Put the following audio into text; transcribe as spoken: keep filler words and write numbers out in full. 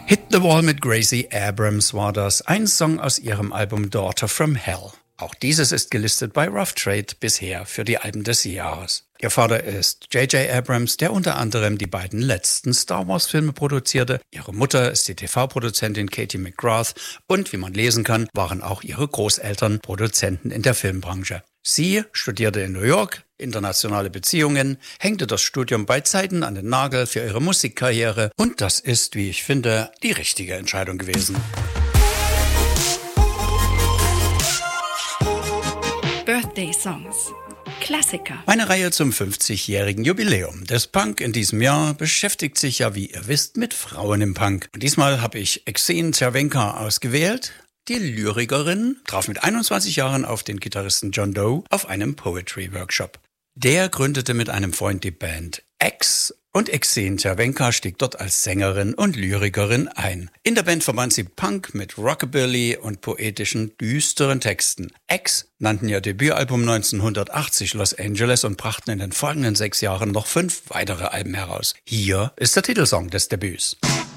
Hit the Wall mit Gracie Abrams war das, ein Song aus ihrem Album Daughter from Hell. Auch dieses ist gelistet bei Rough Trade bisher für die Alben des Jahres. Ihr Vater ist J J Abrams, der unter anderem die beiden letzten Star Wars Filme produzierte. Ihre Mutter ist die T V-Produzentin Katie McGrath und, wie man lesen kann, waren auch ihre Großeltern Produzenten in der Filmbranche. Sie studierte in New York internationale Beziehungen, hängte das Studium bei Zeiten an den Nagel für ihre Musikkarriere und das ist, wie ich finde, die richtige Entscheidung gewesen. Birthday Songs. Klassiker. Meine Reihe zum fünfzigjährigen Jubiläum des Punk in diesem Jahr beschäftigt sich ja, wie ihr wisst, mit Frauen im Punk. Und diesmal habe ich Exene Cervenka ausgewählt. Die Lyrikerin traf mit einundzwanzig Jahren auf den Gitarristen John Doe auf einem Poetry Workshop. Der gründete mit einem Freund die Band X und Exene Cervenka stieg dort als Sängerin und Lyrikerin ein. In der Band verband sie Punk mit Rockabilly und poetischen, düsteren Texten. X nannten ihr Debütalbum neunzehnhundertachtzig Los Angeles und brachten in den folgenden sechs Jahren noch fünf weitere Alben heraus. Hier ist der Titelsong des Debüts.